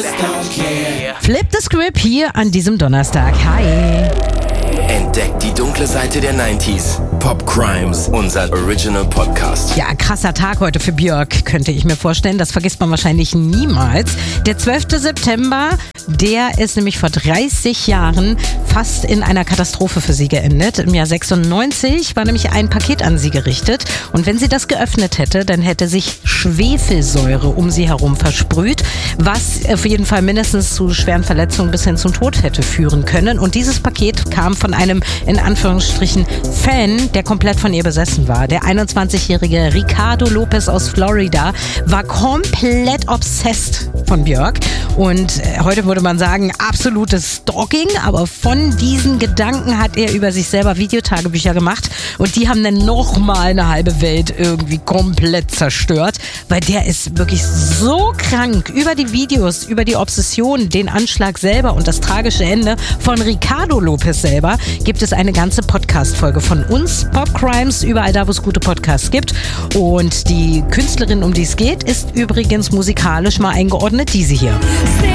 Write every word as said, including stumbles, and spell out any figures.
Flip the Script hier an diesem Donnerstag. Hi. Entdeckt die dunkle Seite der neunziger. Pop Crimes, unser Original Podcast. Ja, krasser Tag heute für Björk, könnte ich mir vorstellen. Das vergisst man wahrscheinlich niemals. Der zwölfte September, der ist nämlich vor dreißig Jahren fast in einer Katastrophe für sie geendet. Im Jahr sechsundneunzig war nämlich ein Paket an sie gerichtet. Und wenn sie das geöffnet hätte, dann hätte sich Schwefelsäure um sie herum versprüht, was auf jeden Fall mindestens zu schweren Verletzungen bis hin zum Tod hätte führen können. Und dieses Paket kam von einem, in Anführungsstrichen, Fan, der komplett von ihr besessen war. Der einundzwanzigjährige Ricardo Lopez aus Florida war komplett obsessed von Björk. Und heute würde man sagen, absolutes Stalking, aber von diesen Gedanken hat er über sich selber Videotagebücher gemacht und die haben dann nochmal eine halbe Welt irgendwie komplett zerstört, weil der ist wirklich so krank über die Videos, über die Obsession, den Anschlag selber und das tragische Ende von Ricardo Lopez selber, gibt es eine ganze Podcast-Folge von uns, Pop Crimes, überall da, wo es gute Podcasts gibt. Und die Künstlerin, um die es geht, ist übrigens musikalisch mal eingeordnet, diese hier.